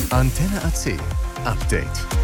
Antenne AC Update.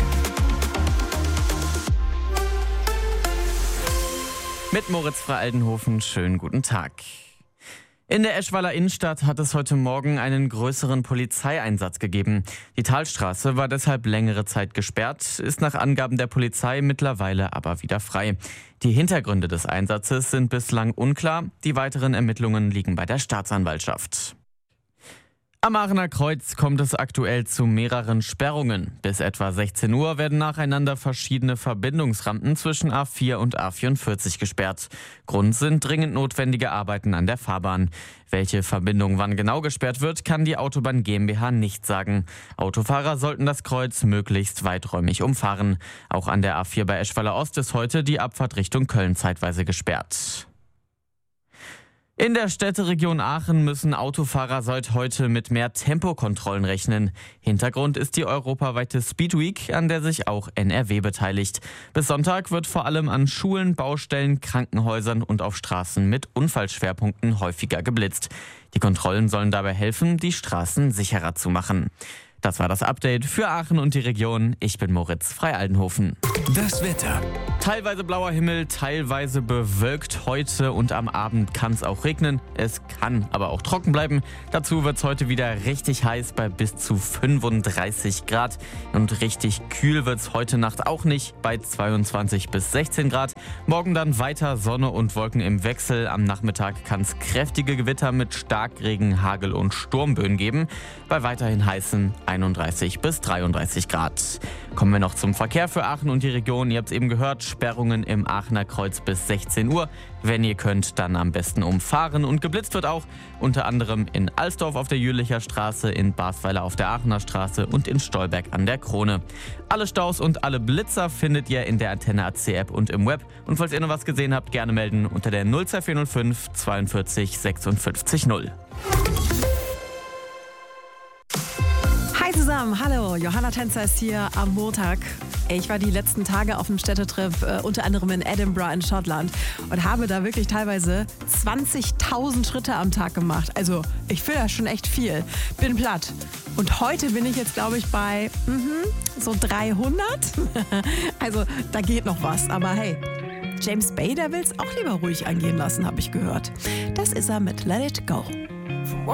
Mit Moritz Frey-Aldenhofen, schönen guten Tag. In der Eschweiler Innenstadt hat es heute Morgen einen größeren Polizeieinsatz gegeben. Die Talstraße war deshalb längere Zeit gesperrt, ist nach Angaben der Polizei mittlerweile aber wieder frei. Die Hintergründe des Einsatzes sind bislang unklar. Die weiteren Ermittlungen liegen bei der Staatsanwaltschaft. Am Aachener Kreuz kommt es aktuell zu mehreren Sperrungen. Bis etwa 16 Uhr werden nacheinander verschiedene Verbindungsrampen zwischen A4 und A44 gesperrt. Grund sind dringend notwendige Arbeiten an der Fahrbahn. Welche Verbindung wann genau gesperrt wird, kann die Autobahn GmbH nicht sagen. Autofahrer sollten das Kreuz möglichst weiträumig umfahren. Auch an der A4 bei Eschweiler Ost ist heute die Abfahrt Richtung Köln zeitweise gesperrt. In der Städteregion Aachen müssen Autofahrer seit heute mit mehr Tempokontrollen rechnen. Hintergrund ist die europaweite Speedweek, an der sich auch NRW beteiligt. Bis Sonntag wird vor allem an Schulen, Baustellen, Krankenhäusern und auf Straßen mit Unfallschwerpunkten häufiger geblitzt. Die Kontrollen sollen dabei helfen, die Straßen sicherer zu machen. Das war das Update für Aachen und die Region. Ich bin Moritz Frey-Aldenhofen. Das Wetter. Teilweise blauer Himmel, teilweise bewölkt. Heute und am Abend kann es auch regnen. Es kann aber auch trocken bleiben. Dazu wird es heute wieder richtig heiß bei bis zu 35 Grad. Und richtig kühl wird es heute Nacht auch nicht bei 22 bis 16 Grad. Morgen dann weiter Sonne und Wolken im Wechsel. Am Nachmittag kann es kräftige Gewitter mit Starkregen, Hagel und Sturmböen geben. Bei weiterhin heißen 31 bis 33 Grad. Kommen wir noch zum Verkehr für Aachen und die Region. Ihr habt es eben gehört, Sperrungen im Aachener Kreuz bis 16 Uhr. Wenn ihr könnt, dann am besten umfahren. Und geblitzt wird auch unter anderem in Alsdorf auf der Jülicher Straße, in Basweiler auf der Aachener Straße und in Stolberg an der Krone. Alle Staus und alle Blitzer findet ihr in der Antenne AC App und im Web. Und falls ihr noch was gesehen habt, gerne melden unter der 02405 42 56 0. Hi zusammen, hallo, Johanna Tänzer ist hier am Montag. Ich war die letzten Tage auf dem Städtetreff, unter anderem in Edinburgh in Schottland und habe da wirklich teilweise 20.000 Schritte am Tag gemacht. Also ich finde das schon echt viel. Bin platt. Und heute bin ich jetzt, glaube ich, bei so 300. Also da geht noch was, aber hey. James Bay, der will es auch lieber ruhig angehen lassen, habe ich gehört. Das ist er mit Let It Go.